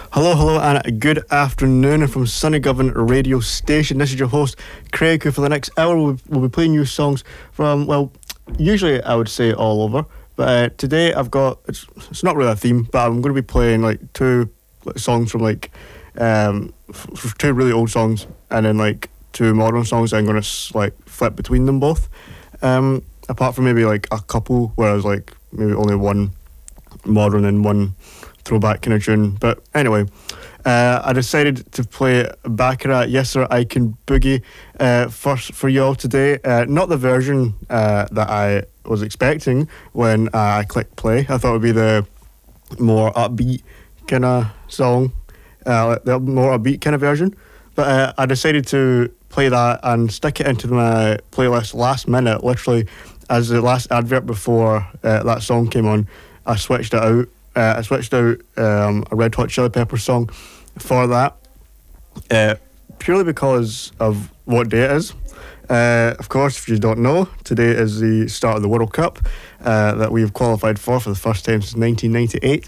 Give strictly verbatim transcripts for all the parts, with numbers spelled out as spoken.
Hello, hello, and good afternoon from Sunnygovan Radio Station. This is your host, Craig, who for the next hour will, will be playing new songs from, well, usually I would say all over, but uh, today I've got, it's, it's not really a theme, but I'm going to be playing like two like, songs from like, um, f- two really old songs, and then like two modern songs. I'm going to like flip between them both. Um, apart from maybe like a couple where I was like maybe only one modern and one throwback kind of tune. But anyway, uh, I decided to play Baccarat, Yes Sir, I Can Boogie uh, first for y'all today. Uh, not the version uh, that I was expecting when uh, I clicked play. I thought it would be the more upbeat kind of song, uh, the more upbeat kind of version. But uh, I decided to play that and stick it into my playlist last minute, literally as the last advert before uh, that song came on. I switched it out. Uh, I switched out um, a Red Hot Chili Peppers song for that, uh, purely because of what day it is. Uh, of course, if you don't know, today is the start of the World Cup uh, that we've qualified for for the first time since nineteen ninety-eight.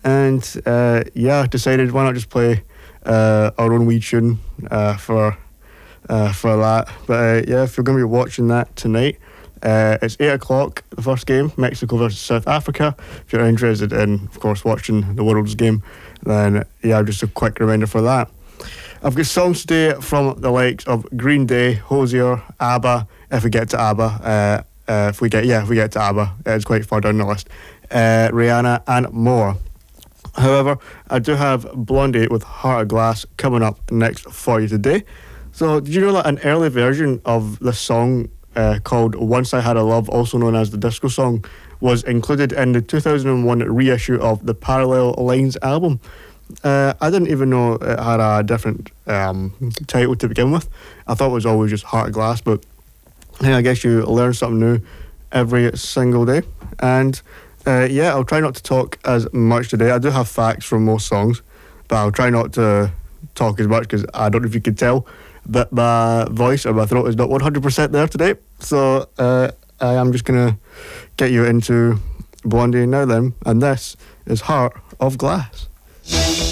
And uh, yeah, decided why not just play uh, our own wee tune uh, for uh, for that. But uh, yeah, if you're going to be watching that tonight, Uh, it's eight o'clock, the first game, Mexico versus South Africa. If you're interested in, of course, watching the World's game, then yeah, just a quick reminder for that. I've got songs today from the likes of Green Day, Hozier, ABBA, if we get to ABBA, uh, uh, if we get, yeah, if we get to ABBA, it's quite far down the list, uh, Rihanna and more. However, I do have Blondie with Heart of Glass coming up next for you today. So, did you know that an early version of the song Uh, called Once I Had a Love, also known as the disco song, was included in the two thousand one reissue of the Parallel Lines album? Uh, I didn't even know it had a different um, title to begin with. I thought it was always just Heart of Glass, but hey, I guess you learn something new every single day. And uh, yeah, I'll try not to talk as much today. I do have facts from most songs, but I'll try not to talk as much because I don't know if you could tell, but my voice or my throat is not one hundred percent there today. So uh, I am just going to get you into Blondie now then. And this is Heart of Glass.